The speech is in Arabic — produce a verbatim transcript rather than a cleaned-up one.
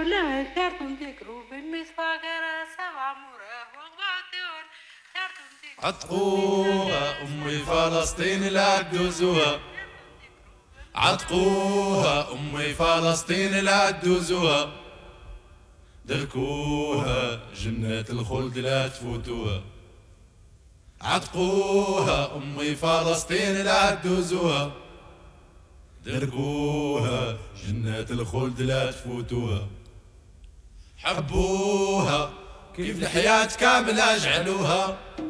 لا شرط ذكروا بالمصفاق سبع مراه وغباتون شرط ذكروا عتقوها أمي فلسطين لا تدوزوها، عتقوها أمي فلسطين لا تدوزوها، دركوها جنات الخلد لا تفوتوها، عتقوها أمي فلسطين لا تدوزوها، دركوها جنات الخلد لا تفوتوها، حبوها كيف الحياة كاملة جعلوها.